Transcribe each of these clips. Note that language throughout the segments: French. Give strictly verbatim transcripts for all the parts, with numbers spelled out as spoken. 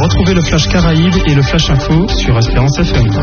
Retrouvez le Flash Caraïbes et le Flash Info sur Espérance F M.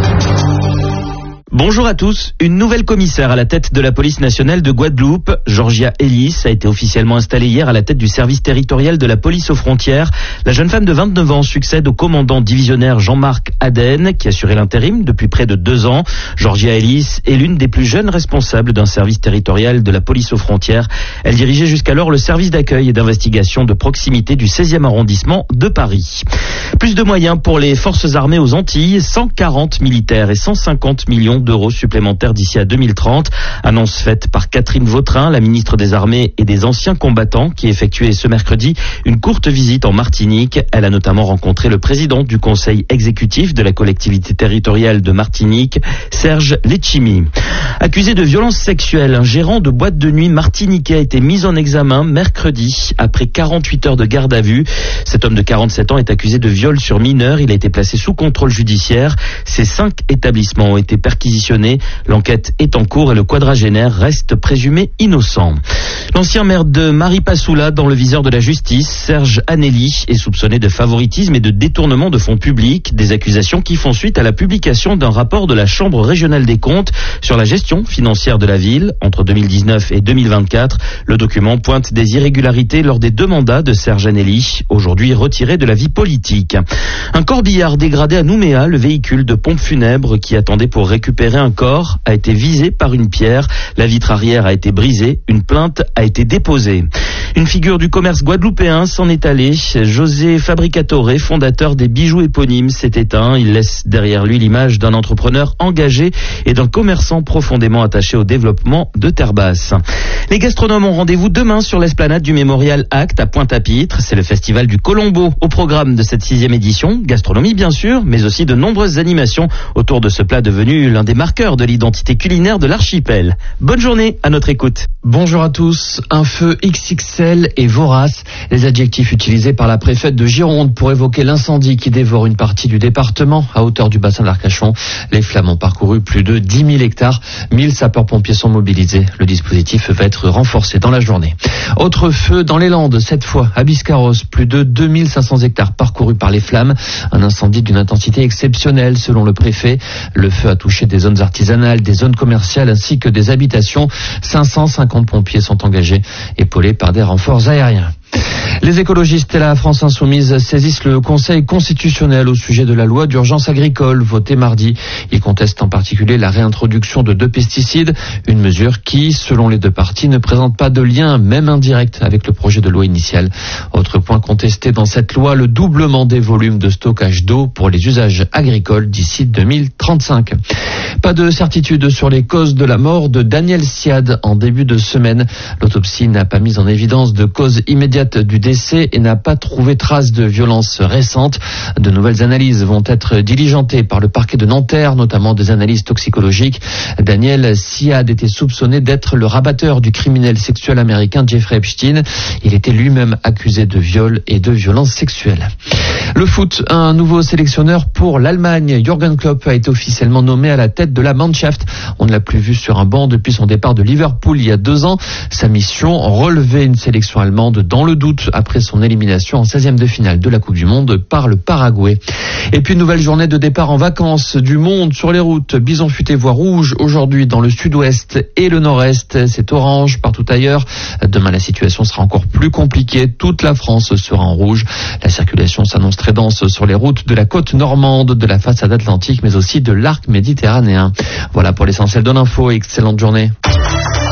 Bonjour à tous. Une nouvelle commissaire à la tête de la police nationale de Guadeloupe, Georgia Ellis, a été officiellement installée hier à la tête du service territorial de la police aux frontières. La jeune femme de vingt-neuf ans succède au commandant divisionnaire Jean-Marc Aden, qui assurait l'intérim depuis près de deux ans. Georgia Ellis est l'une des plus jeunes responsables d'un service territorial de la police aux frontières. Elle dirigeait jusqu'alors le service d'accueil et d'investigation de proximité du seizième arrondissement de Paris. Plus de moyens pour les forces armées aux Antilles, cent quarante militaires et cent cinquante millions d'euros supplémentaires d'ici à deux mille trente. Annonce faite par Catherine Vautrin, la ministre des Armées et des Anciens Combattants, qui effectuait ce mercredi une courte visite en Martinique. Elle a notamment rencontré le président du conseil exécutif de la collectivité territoriale de Martinique, Serge Letchimy. Accusé de violences sexuelles, un gérant de boîte de nuit martiniquais a été mis en examen mercredi après quarante-huit heures de garde à vue. Cet homme de quarante-sept ans est accusé de viol sur mineur. Il a été placé sous contrôle judiciaire. Ces cinq établissements ont été perquisitionnés. L'enquête est en cours et le quadragénaire reste présumé innocent. L'ancien maire de Maripasoula, dans le viseur de la justice, Serge Anneli, est soupçonné de favoritisme et de détournement de fonds publics. Des accusations qui font suite à la publication d'un rapport de la Chambre régionale des comptes sur la gestion financière de la ville entre deux mille dix-neuf et deux mille vingt-quatre. Le document pointe des irrégularités lors des deux mandats de Serge Anneli, aujourd'hui retiré de la vie politique. Un corbillard dégradé à Nouméa, le véhicule de pompe funèbre qui attendait pour récupérer un corps a été visé par une pierre. La vitre arrière a été brisée. Une plainte a été déposée. Une figure du commerce guadeloupéen s'en est allé. José Fabricatore, fondateur des bijoux éponymes, s'est éteint. Il laisse derrière lui l'image d'un entrepreneur engagé et d'un commerçant profondément attaché au développement de Terre-Basse. Les gastronomes ont rendez-vous demain sur l'esplanade du Mémorial Act à Pointe-à-Pitre. C'est le festival du Colombo au programme de cette sixième édition. Gastronomie bien sûr, mais aussi de nombreuses animations autour de ce plat devenu l'un des marqueurs de l'identité culinaire de l'archipel. Bonne journée à notre écoute. Bonjour à tous. Un feu X X L et vorace, les adjectifs utilisés par la préfète de Gironde pour évoquer l'incendie qui dévore une partie du département à hauteur du bassin d'Arcachon. Les flammes ont parcouru plus de dix mille hectares. mille sapeurs-pompiers sont mobilisés. Le dispositif va être renforcé dans la journée. Autre feu dans les Landes, cette fois à Biscarrosse. Plus de deux mille cinq cents hectares parcourus par les flammes. Un incendie d'une intensité exceptionnelle selon le préfet. Le feu a touché des zones artisanales, des zones commerciales ainsi que des habitations. cinq cent cinquante pompiers sont engagés, épaulés par des renforts aériens. Les écologistes et la France insoumise saisissent le Conseil constitutionnel au sujet de la loi d'urgence agricole votée mardi. Ils contestent en particulier la réintroduction de deux pesticides, une mesure qui, selon les deux partis, ne présente pas de lien, même indirect, avec le projet de loi initial. Autre point contesté dans cette loi, le doublement des volumes de stockage d'eau pour les usages agricoles d'ici deux mille trente-cinq. Pas de certitude sur les causes de la mort de Daniel Siad en début de semaine. L'autopsie n'a pas mis en évidence de cause immédiate du décès et n'a pas trouvé trace de violence récente. De nouvelles analyses vont être diligentées par le parquet de Nanterre, notamment des analyses toxicologiques. Daniel Siad était soupçonné d'être le rabatteur du criminel sexuel américain Jeffrey Epstein. Il était lui-même accusé de viol et de violence sexuelle. Le foot, un nouveau sélectionneur pour l'Allemagne. Jürgen Klopp a été officiellement nommé à la tête de la Mannschaft. On ne l'a plus vu sur un banc depuis son départ de Liverpool il y a deux ans. Sa mission, relever une sélection allemande dans le doute après son élimination en seizième de finale de la Coupe du Monde par le Paraguay. Et puis une nouvelle journée de départ en vacances du monde sur les routes. Bison futé voie rouge aujourd'hui dans le sud-ouest et le nord-est. C'est orange partout ailleurs. Demain la situation sera encore plus compliquée. Toute la France sera en rouge. La circulation s'annonce très dense sur les routes de la côte normande, de la façade atlantique mais aussi de l'arc méditerranéen. Voilà pour l'essentiel de l'info et excellente journée.